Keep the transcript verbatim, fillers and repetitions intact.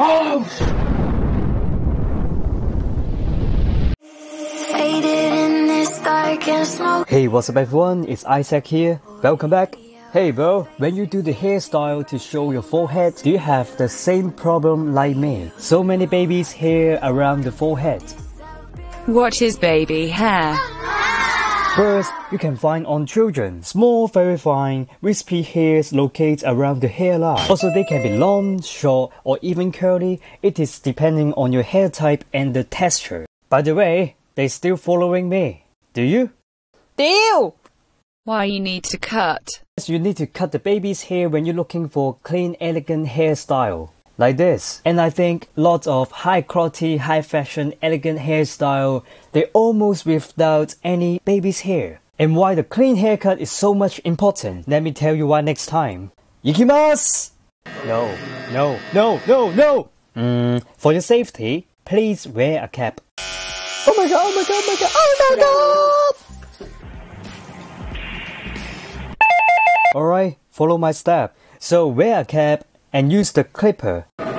Oh! Hey, what's up everyone, it's Isaac here. Welcome back. Hey bro, when you do the hairstyle to show your forehead, do you have the same problem like me? So many baby's hair around the forehead. What is baby hair? First, you can find on children, small, very fine, wispy hairs locate around the hairline. Also, they can be long, short, or even curly. It is depending on your hair type and the texture. By the way, they still following me. Do you? Deal! Why you need to cut? You need to cut the baby's hair when you're looking for clean, elegant hairstyle. Like this. And I think lots of high quality, high fashion, elegant hairstyle, they almost without any baby's hair. And why the clean haircut is so much important, let me tell you why next time. Ikimasu! No, no, no, no, no! Mm, for your safety, please wear a cap. Oh my god, oh my god, oh my god, oh my god! Alright, follow my step. So wear a cap and use the clipper.